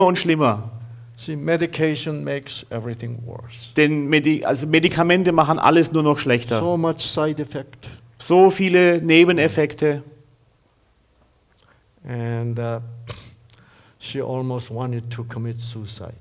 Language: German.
und schlimmer. See, medication makes everything worse. Denn Medikamente machen alles nur noch schlechter. So much side effect. So viele Nebeneffekte. And she almost wanted to commit suicide.